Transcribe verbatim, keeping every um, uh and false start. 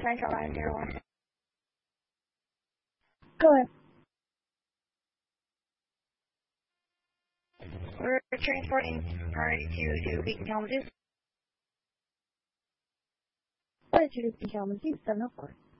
Central Line zero one. Go ahead. We're transporting priority to, to Beacon Kalamazoo. Priority to Beacon Kalamazoo, seven oh four.